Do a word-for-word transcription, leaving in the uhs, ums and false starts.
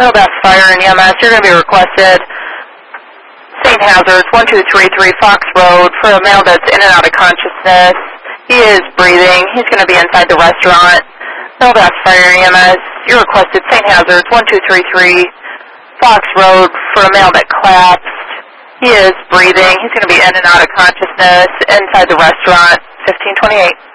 Middlebass Fire and E M S, you're going to be requested Saint Hazards, one two three three Fox Road, for a male that's in and out of consciousness. He is breathing. He's going to be inside the restaurant. Middlebass Fire and E M S, you're requested Saint Hazards, one two three three Fox Road, for a male that collapsed. He is breathing. He's going to be in and out of consciousness inside the restaurant, fifteen twenty-eight.